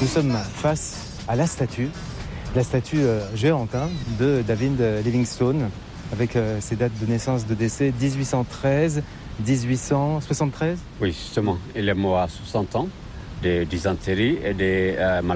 Nous sommes face à la statue géante de David Livingstone, avec ses dates de naissance, de décès 1813, 1873. Oui, justement, il est mort à 60 ans de dysenterie et de